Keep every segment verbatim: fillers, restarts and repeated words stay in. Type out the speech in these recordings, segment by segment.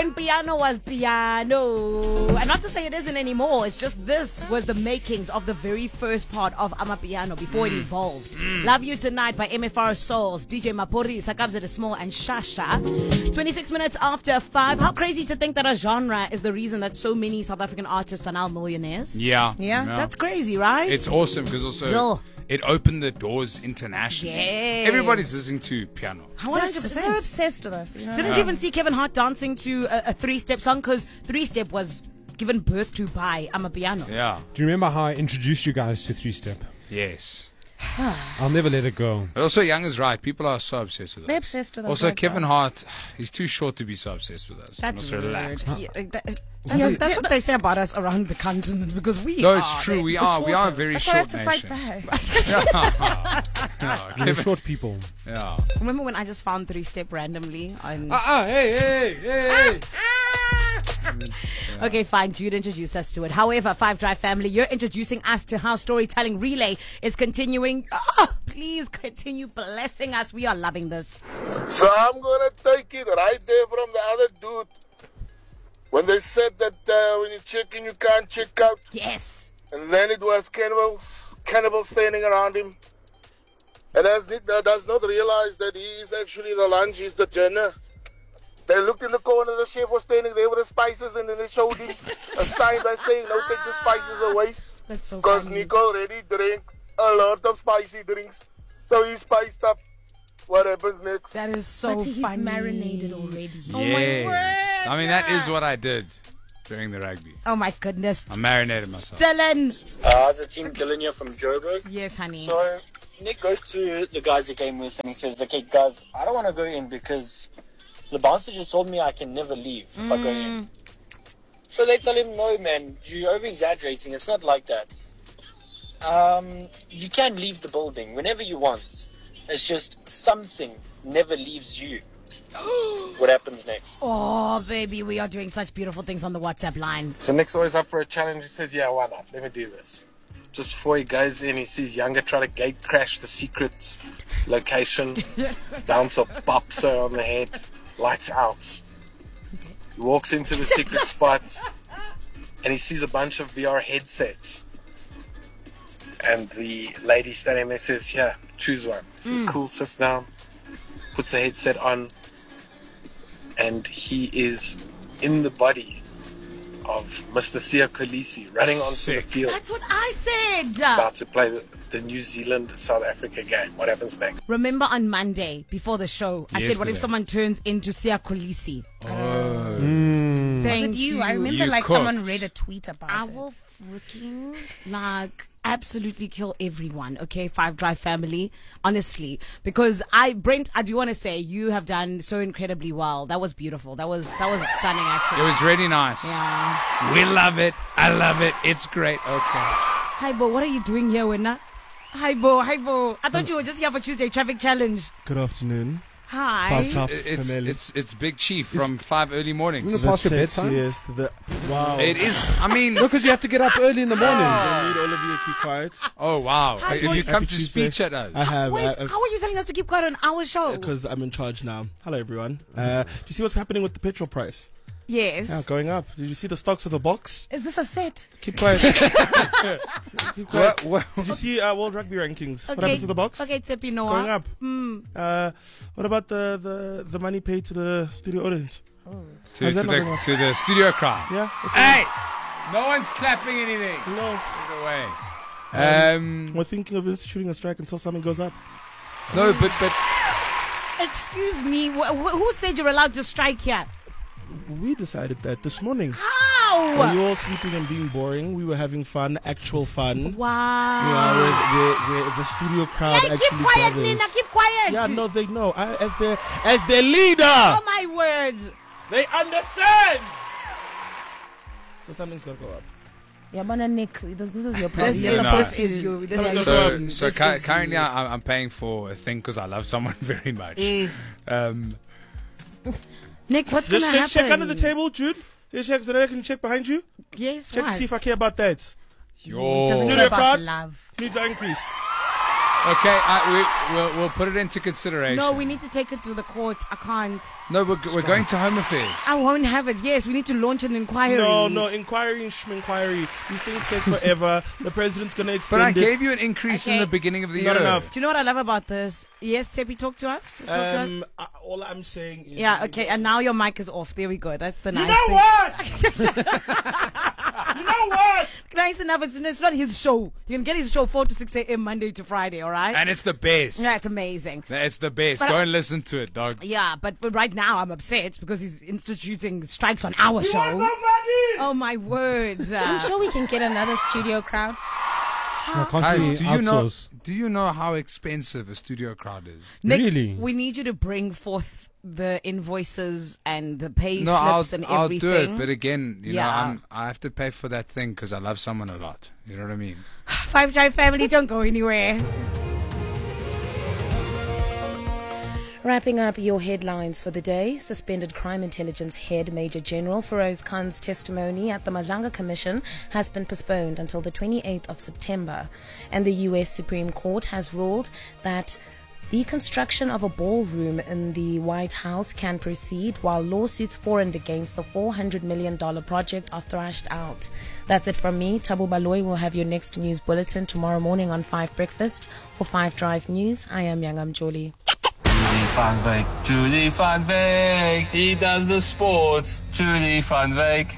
when piano was piano. And not to say it isn't anymore, it's just this was the makings of the very first part of Amapiano before mm. it evolved. Mm. Love You Tonight by M F R Souls, D J Mapori, Sakabza the Small, and Shasha. twenty-six minutes after five. How crazy to think that a genre is the reason that so many South African artists are now millionaires. Yeah. Yeah. yeah. That's crazy, right? It's awesome because also Yo. it opened the doors internationally. Yes. Everybody's listening to piano. one hundred percent. They're obsessed with us. You know? Didn't you even see Kevin Hart dancing to a, a three-step song? Because three-step was given birth to by Amapiano. Yeah. Do you remember how I introduced you guys to three-step? Yes. I'll never let it go. But also, Young is right. People are so obsessed with us. They're obsessed with us. Also, like Kevin that. Hart, he's too short to be so obsessed with us. That's weird. Relaxed. Yeah, that, that's, that's what they say about us around the continent because we no, are. No, it's true. We are. We are a very that's short why I have to nation. Fight back. yeah, We're short people. Yeah. Remember when I just found Three Step randomly on? Uh uh hey hey hey. Yeah. Okay, fine. Jude introduced us to it. However, Five Drive family, you're introducing us to how Storytelling Relay is continuing. Oh, please continue blessing us. We are loving this. So I'm going to take it right there from the other dude. When they said that uh, when you check in, you can't check out. Yes. And then it was cannibals, cannibals standing around him. And does, does not realize that he is actually the lunch, he's the dinner. They looked in the corner, the chef was standing there with the spices, and then they showed him a sign by saying, no, take the spices away. That's so Because funny. Nico already drank a lot of spicy drinks. So he's spiced up. What happens next? That is so but he's funny. marinated already. Yes. Oh my word. I mean, that is what I did during the rugby. Oh my goodness. I marinated myself. Dylan. Uh, as a team, Dylan here from Joburg. Yes, honey. So Nick goes to the guys he came with and he says, okay, guys, I don't want to go in because the bouncer just told me I can never leave if mm. I go in. So they tell him, no, man, you're over-exaggerating. It's not like that. Um, you can leave the building whenever you want. It's just something never leaves you. What happens next? Oh, baby, we are doing such beautiful things on the WhatsApp line. So Nick's always up for a challenge. He says, yeah, why not? Let me do this. Just before he goes in, he sees Younger try to gate crash the secret location. Bouncer pops her on the head. Lights out. He walks into the secret spot and he sees a bunch of V R headsets. And the lady standing there says, yeah, choose one. He says, mm. cool, sits down, puts a headset on, and he is in the body of Mister Siya Kolisi running onto Sick. the field. That's what I said. About to play the, the New Zealand-South Africa game. What happens next? Remember on Monday, before the show, I Yesterday. said, what if someone turns into Siya Kolisi? Oh. Mm. Thank Was it you? you. I remember You like cooked. someone read a tweet about I it. will freaking, like, absolutely kill everyone, okay? Five Drive family, honestly. Because I, Brent, I do want to say, you have done so incredibly well. That was beautiful. That was, that was stunning, actually. It was really nice. Yeah. We love it. I love it. It's great. Okay. Hi, Bo, what are you doing here, Winna? Hi, Bo. Hi, Bo. I thought you were just here for Tuesday Traffic Challenge. Good afternoon. Hi. Fast half It's, family. it's it's Big Chief from five early mornings. The the past your bedtime? sexiest, the wow. It is. I mean, No, because you have to get up early in the morning. I need all of you to keep quiet. oh wow! Hi, If boy. you come Happy to Tuesday. speech at us, I have. Wait, uh, how are you telling us to keep quiet on our show? Because I'm in charge now. Hello, everyone. Uh, do you see what's happening with the petrol price? Yes. Yeah, going up. Did you see the stocks of the box? Is this a set? Keep quiet. Keep quiet. what, what, Did you see uh, World Rugby rankings? What Okay. happened to the box? Okay, Tsepi Going Noah. up. Mm. Uh, what about the, the, the money paid to the studio audience? to, How's to, that not going the, up? to the studio crowd? Yeah. what's Hey, no one's clapping anything. going on? No. Get away. Um, We're thinking of instituting a strike until something goes up. no, but but Excuse me, wh- wh- who said you're allowed to strike here? We decided that this morning. How? While you all sleeping and being boring, we were having fun, actual fun. Wow. Yeah, where, where, where the studio crowd Yeah, actually keep quiet, gathers. Nina, keep quiet. Yeah, no, they know. I, as their as their leader, Oh, my words. they understand. So something's gonna go up. Yeah, but Nick, this, this is your problem. This You're is, No. supposed this to. is you. This So- is so you. so This cu- is currently you. I'm, I'm paying for a thing because I love someone very much. Mm. Um, Nick, what's Just gonna check, happen? check under the table, Jude. Just check so that I can check behind you. Yes, Check what? to see if I care about that. yo. Doesn't Studio care about crowd? love. Needs an increase. Okay, I, we, we'll, we'll put it into consideration. No, we need to take it to the court. I can't. No, we're, we're going to Home Affairs. I won't have it. Yes, we need to launch an inquiry. No, no, inquiry, sh- inquiry. These things take forever. The president's going to extend But I it. gave you an increase Okay. in the beginning of the Not year. enough. Do you know what I love about this? Yes, Seppi, talk to us. Just talk to us. Um, I, all I'm saying is... Yeah, okay, and now your mic is off. There we go. That's the You nice know thing. what? You know what? Nice enough. It's, it's not his show. You can get his show four to six a.m. Monday to Friday, all right? And it's the best. Yeah, it's amazing. It's the best. But Go I- and listen to it, dog. Yeah, but, but right now I'm upset because he's instituting strikes on our You want show. nobody? Oh, my word. I'm Uh, sure we can get another studio crowd. No, can't Guys, we do you know? outsource? Do you know how expensive a studio crowd is? Nick, Really? we need you to bring forth the invoices and the pay No, I'll, slips and I'll everything. do it. But again, you Yeah. know, I'm, I have to pay for that thing because I love someone a lot. You know what I mean? Five Drive family, don't go anywhere. Wrapping up your headlines for the day, suspended crime intelligence head Major General Feroz Khan's testimony at the Majanga Commission has been postponed until the twenty-eighth of September. And the U S Supreme Court has ruled that the construction of a ballroom in the White House can proceed while lawsuits for and against the four hundred million dollars project are thrashed out. That's it from me. Tabu Baloy will have your next news bulletin tomorrow morning on five Breakfast. For five Drive News, I am Yangam Jolie. Van Wyk, Julie Van Wyk, he does the sports, Julie Van Wyk.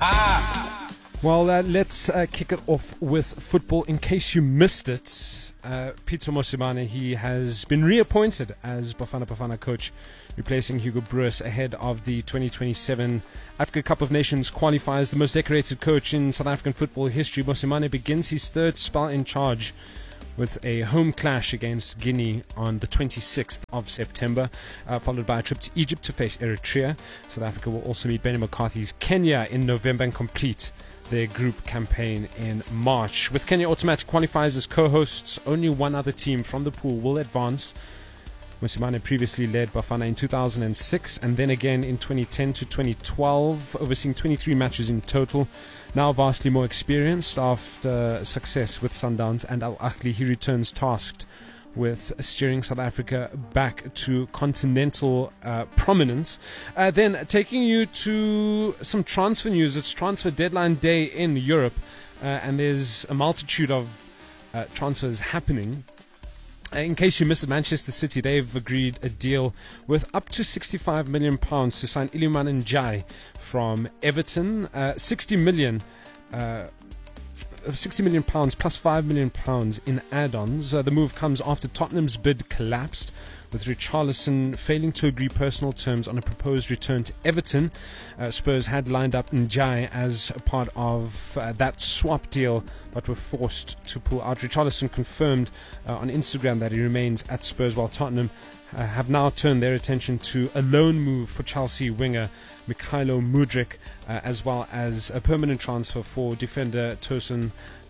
Well, uh, let's uh, kick it off with football. In case you missed it, uh, Peter Mosimane, he has been reappointed as Bafana Bafana coach, replacing Hugo Broos ahead of the twenty twenty-seven Africa Cup of Nations qualifiers. The most decorated coach in South African football history, Mosimane begins his third spell in charge with a home clash against Guinea on the twenty-sixth of September, uh, followed by a trip to Egypt to face Eritrea. South Africa will also meet Benny McCarthy's Kenya in November and complete their group campaign in March. With Kenya automatic qualifiers as co-hosts, only one other team from the pool will advance. Mosimane previously led Bafana in two thousand six and then again in twenty ten to twenty twelve, overseeing twenty-three matches in total. Now vastly more experienced after success with Sundowns and Al Ahly, he returns tasked with steering South Africa back to continental uh, prominence. Uh, then taking you to some transfer news. It's transfer deadline day in Europe, uh, and there's a multitude of uh, transfers happening. In case you missed it, Manchester City, they've agreed a deal with up to sixty-five million pounds to sign Iliman Ndiaye from Everton. Uh, sixty million uh, sixty million pounds plus five million pounds in add-ons. Uh, the move comes after Tottenham's bid collapsed, with Richarlison failing to agree personal terms on a proposed return to Everton. Uh, Spurs had lined up Ndiaye as a part of uh, that swap deal, but were forced to pull out. Richarlison confirmed uh, on Instagram that he remains at Spurs, while Tottenham uh, have now turned their attention to a loan move for Chelsea winger Mikhailo Mudryk, uh, as well as a permanent transfer for defender Tosin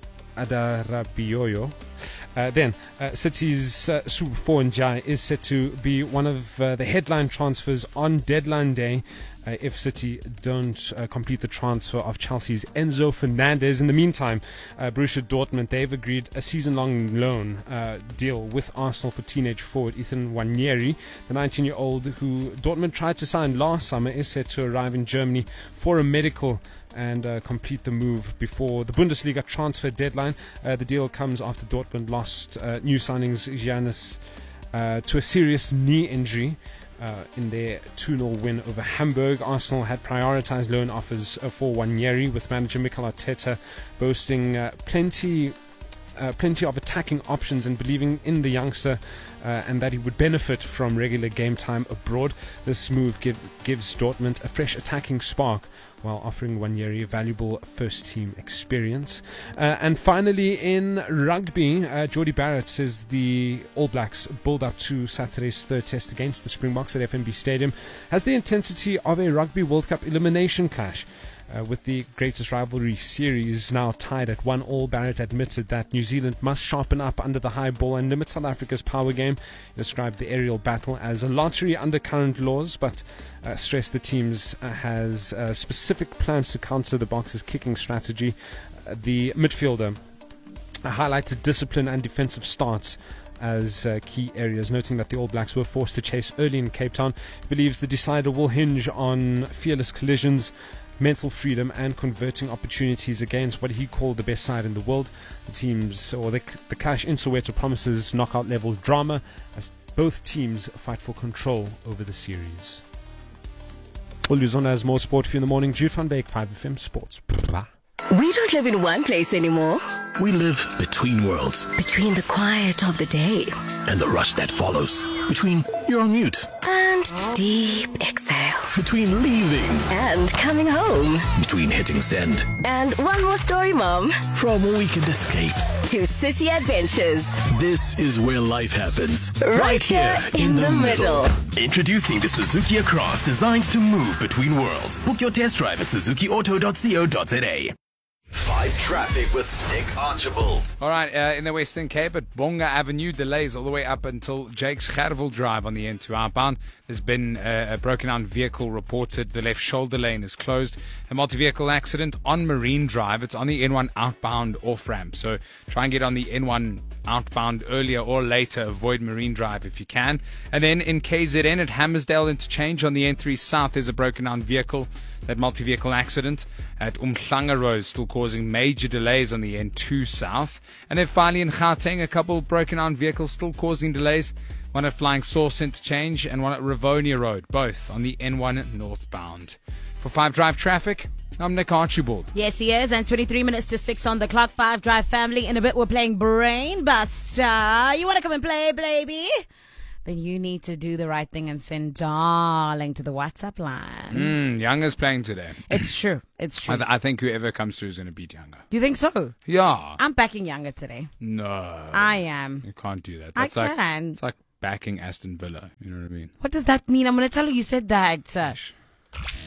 Adarabioyo. Uh, then, uh, City's uh, Super four Ndiaye is set to be one of uh, the headline transfers on deadline day uh, if City don't uh, complete the transfer of Chelsea's Enzo Fernandez. In the meantime, uh, Borussia Dortmund, they've agreed a season-long loan uh, deal with Arsenal for teenage forward Ethan Nwaneri. The nineteen-year-old who Dortmund tried to sign last summer is set to arrive in Germany for a medical and uh, complete the move before the Bundesliga transfer deadline. Uh, the deal comes after Dortmund lost uh, new signings Giannis uh, to a serious knee injury uh, in their two nil win over Hamburg. Arsenal had prioritized loan offers uh, for Nwaneri, with manager Mikel Arteta boasting uh, plenty Uh, plenty of attacking options and believing in the youngster uh, and that he would benefit from regular game time abroad. This move give, gives Dortmund a fresh attacking spark while offering Nwaneri a valuable first-team experience. Uh, and finally, in rugby, uh, Jordie Barrett says the All Blacks' build-up to Saturday's third test against the Springboks at F N B Stadium has the intensity of a Rugby World Cup elimination clash. Uh, with the greatest rivalry series now tied at one all, Barrett admitted that New Zealand must sharpen up under the high ball and limit South Africa's power game. He described the aerial battle as a lottery under current laws, but uh, stressed the teams uh, has uh, specific plans to counter the Boxers' kicking strategy. Uh, the midfielder uh, highlighted discipline and defensive starts as uh, key areas, noting that the All Blacks were forced to chase early in Cape Town. He believes the decider will hinge on fearless collisions, mental freedom, and converting opportunities against what he called the best side in the world. The teams, or the, the clash in Soweto, promises knockout level drama as both teams fight for control over the series. We'll lose on as more sport for you in the morning. Jude van Beek, five F M Sports. Bye. We don't live in one place anymore. We live between worlds. Between the quiet of the day and the rush that follows. Between you're on mute and deep exhale. Between leaving and coming home. Between hitting send and one more story, Mom. From weekend escapes to city adventures. This is where life happens. Right, right here in, in the, the middle. middle. Introducing the Suzuki Across, designed to move between worlds. Book your test drive at suzuki auto dot co dot za. Five Traffic with Nick Archibald. All right, uh, in the Western Cape at Bonga Avenue, delays all the way up until Jake's Gerwel Drive on the N two outbound. There's been uh, a broken down vehicle reported. The left shoulder lane is closed. A multi-vehicle accident on Marine Drive. It's on the N one outbound off-ramp. So try and get on the N one outbound earlier or later. Avoid Marine Drive if you can. And then in K Z N at Hammersdale Interchange on the N three South, there's a broken down vehicle. That multi-vehicle accident at Umhlanga Road still causing major delays on the N two South. And then finally in Gauteng, a couple broken down vehicles still causing delays. One at Flying Sauce Interchange and one at Rivonia Road, both on the N one northbound. For five Drive Traffic, I'm Nick Archibald. Yes, he is. And twenty-three minutes to six on the clock. five Drive family. In a bit, we're playing Brain Buster. You want to come and play, baby? Then you need to do the right thing and send darling to the WhatsApp line. Mm, Younger's playing today. It's true. It's true. I, th- I think whoever comes through is going to beat Younger. Do you think so? Yeah. I'm backing Younger today. No. I am. You can't do that. I That's like, can. It's like backing Aston Villa. You know what I mean? What does that mean? I'm going to tell you you said that.